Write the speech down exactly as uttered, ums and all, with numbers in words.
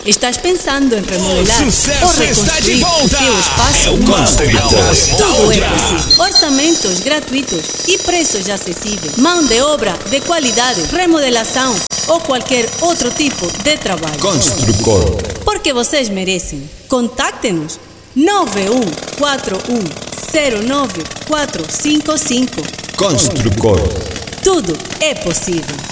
Estás pensando em remodelar O sucesso ou está de reconstruir volta. o teu espaço? É o Construtores da Tudo é Outra. possível. Orçamentos gratuitos e preços acessíveis. Mão de obra de qualidade, remodelação ou qualquer outro tipo de trabalho. Construcor. Porque vocês merecem. Contacte-nos nove um quatro um zero nove quatro cinco cinco. Construcor. Tudo é possível.